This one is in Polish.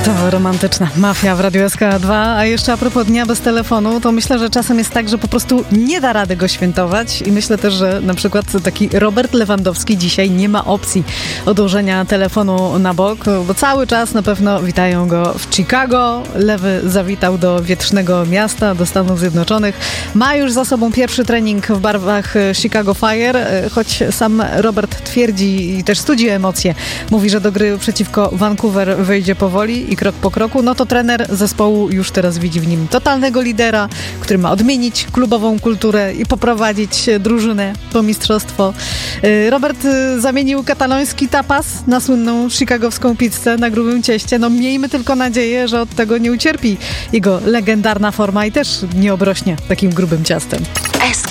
To romantyczna mafia w Radiu SK2, a jeszcze a propos dnia bez telefonu, to myślę, że czasem jest tak, że po prostu nie da rady go świętować i myślę też, że na przykład taki Robert Lewandowski dzisiaj nie ma opcji odłożenia telefonu na bok, bo cały czas na pewno witają go w Chicago. Lewy zawitał do wietrznego miasta, do Stanów Zjednoczonych. Ma już za sobą pierwszy trening w barwach Chicago Fire, choć sam Robert twierdzi i też studzi emocje. Mówi, że do gry przeciwko Vancouver wejdzie powoli i krok po kroku, no to trener zespołu już teraz widzi w nim totalnego lidera, który ma odmienić klubową kulturę i poprowadzić drużynę po mistrzostwo. Robert zamienił kataloński tapas na słynną chicagowską pizzę na grubym cieście. No miejmy tylko nadzieję, że od tego nie ucierpi jego legendarna forma i też nie obrośnie takim grubym ciastem. SK